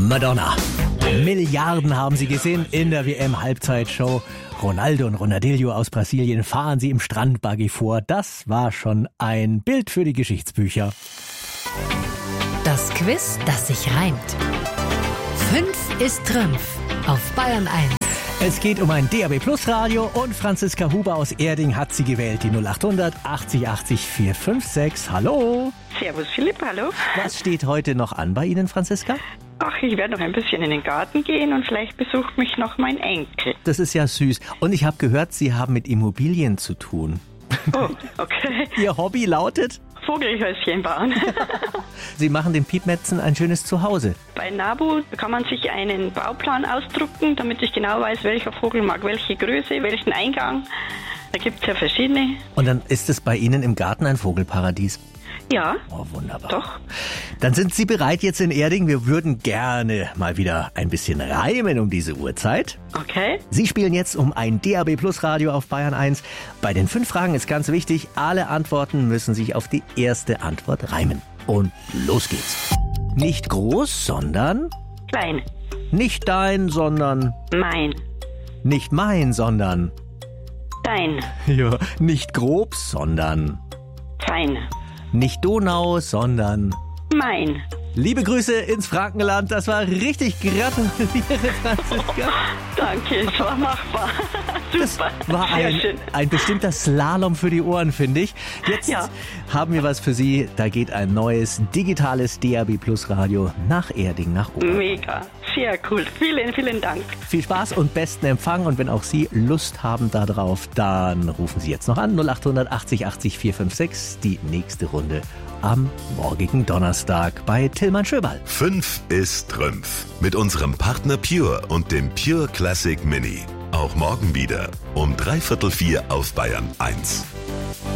Madonna. Milliarden haben sie gesehen in der WM-Halbzeitshow. Ronaldo und Ronaldinho aus Brasilien fahren sie im Strandbuggy vor. Das war schon ein Bild für die Geschichtsbücher. Das Quiz, das sich reimt. 5 ist Trümpf auf Bayern 1. Es geht um ein DAB Plus Radio und Franziska Huber aus Erding hat sie gewählt. Die 0800 80 80 456. Hallo. Servus Philipp, hallo. Was steht heute noch an bei Ihnen, Franziska? Ach, ich werde noch ein bisschen in den Garten gehen und vielleicht besucht mich noch mein Enkel. Das ist ja süß. Und ich habe gehört, Sie haben mit Immobilien zu tun. Oh, okay. Ihr Hobby lautet? Vogelhäuschen bauen. Sie machen den Piepmetzen ein schönes Zuhause. Bei NABU kann man sich einen Bauplan ausdrucken, damit ich genau weiß, welcher Vogel mag welche Größe, welchen Eingang. Da gibt es ja verschiedene. Und dann ist es bei Ihnen im Garten ein Vogelparadies? Ja. Oh, wunderbar. Doch. Dann sind Sie bereit jetzt in Erding. Wir würden gerne mal wieder ein bisschen reimen um diese Uhrzeit. Okay. Sie spielen jetzt um ein DAB Plus Radio auf Bayern 1. Bei den 5 Fragen ist ganz wichtig, alle Antworten müssen sich auf die erste Antwort reimen. Und los geht's. Nicht groß, sondern... Klein. Nicht dein, sondern... Mein. Nicht mein, sondern... Dein. Ja, nicht grob, sondern... Fein. Nicht Donau, sondern... Mein. Liebe Grüße ins Frankenland, das war richtig gratuliere, Franziska. Danke, es war machbar. Das Super. war ein bestimmter Slalom für die Ohren, finde ich. Jetzt haben wir was für Sie. Da geht ein neues digitales DAB Plus Radio nach Erding, nach Ober. Mega, sehr cool. Vielen, vielen Dank. Viel Spaß und besten Empfang. Und wenn auch Sie Lust haben darauf, dann rufen Sie jetzt noch an. 0800 80 80 456. Die nächste Runde am morgigen Donnerstag bei Tillmann Schöberl. 5 ist Trümpf. Mit unserem Partner Pure und dem Pure Classic Mini. Auch morgen wieder um 3/4 auf Bayern 1.